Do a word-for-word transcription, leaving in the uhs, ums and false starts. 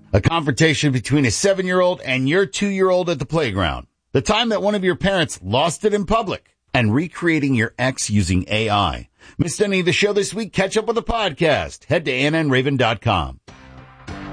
A confrontation between a seven-year-old and your two-year-old at the playground. The time that one of your parents lost it in public. And recreating your ex using A I. Missed any of the show this week? Catch up with the podcast. Head to Anna and Raven dot com.